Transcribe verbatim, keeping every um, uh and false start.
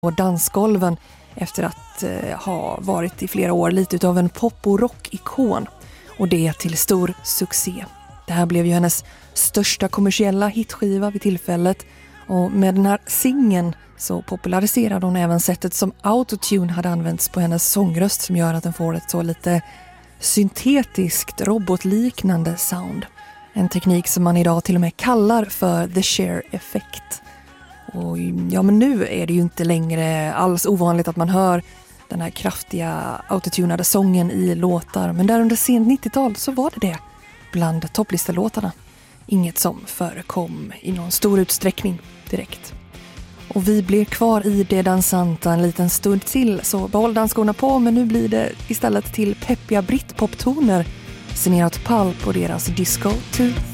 på dansgolven efter att eh, ha varit i flera år lite utav en pop- och rock-ikon. Och det till stor succé. Det här blev ju hennes största kommersiella hitskiva vid tillfället. Och med den här singeln så populariserade hon även sättet som autotune hade använts på hennes sångröst, som gör att den får ett så lite syntetiskt, robotliknande sound. En teknik som man idag till och med kallar för the Cher-effekt. Och ja, men nu är det ju inte längre alls ovanligt att man hör den här kraftiga autotunade sången i låtar. Men där under sent nittiotal så var det det bland topplistelåtarna. Inget som förekom i någon stor utsträckning direkt. Och vi blir kvar i det dansanta en liten stund till, så behåll dansskorna på, men nu blir det istället till peppiga britpoptoner signerat Pulp och deras Disco to